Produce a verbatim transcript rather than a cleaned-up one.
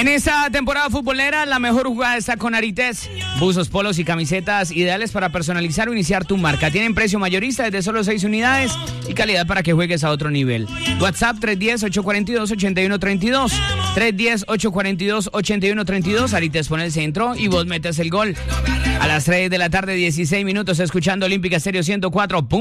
En esta temporada futbolera, la mejor jugada está con Arites. Buzos, polos y camisetas ideales para personalizar o iniciar tu marca. Tienen precio mayorista desde solo seis unidades y calidad para que juegues a otro nivel. WhatsApp tres uno cero, ocho cuatro dos, ocho uno tres dos. tres uno cero, ocho cuatro dos, ocho uno tres dos. Arites pone el centro y vos metes el gol. A las tres de la tarde, dieciséis minutos, escuchando Olímpica Estéreo ciento cuatro.